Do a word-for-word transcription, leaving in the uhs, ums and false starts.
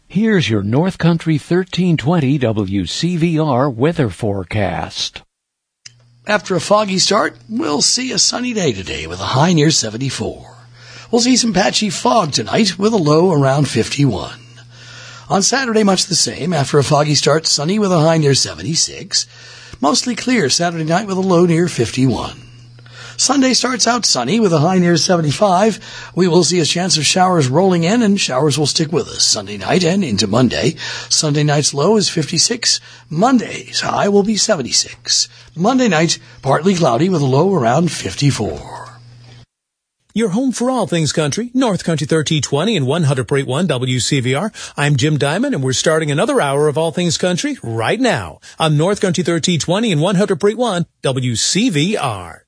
Here's your North Country thirteen twenty W C V R weather forecast. After a foggy start, we'll see a sunny day today with a high near seventy-four. We'll see some patchy fog tonight with a low around fifty-one. On Saturday, much the same. After a foggy start, sunny with a high near seventy-six. Mostly clear Saturday night with a low near fifty-one. Sunday starts out sunny with a high near seventy-five. We will see a chance of showers rolling in, and showers will stick with us Sunday night and into Monday. Sunday night's low is fifty-six. Monday's high will be seventy-six. Monday night, partly cloudy with a low around fifty-four. Your home for all things country, North Country thirteen twenty and one hundred point one W C V R. I'm Jim Diamond, and we're starting another hour of all things country right now on North Country thirteen twenty and one hundred point one W C V R.